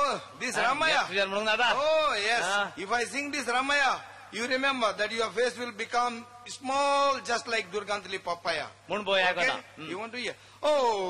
Oh, this Ramaya. Biar menung nada. Oh, yes. Ah. If I sing this Ramaya, you remember that your face will become small, just like Durgantali papaya. Mun boya Okay? kata. You want to hear? Oh.